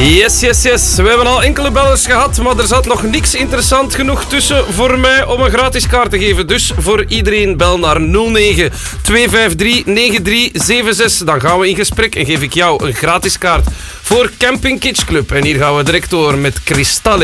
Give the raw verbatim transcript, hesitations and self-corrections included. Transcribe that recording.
Yes, yes, yes. We hebben al enkele bellers gehad, maar er zat nog niks interessant genoeg tussen voor mij om een gratis kaart te geven. Dus voor iedereen bel naar nul negen twee vijf drie negen drie zeven zes. Dan gaan we in gesprek en geef ik jou een gratis kaart voor Camping Kitsch Club. En hier gaan we direct door met Kristal.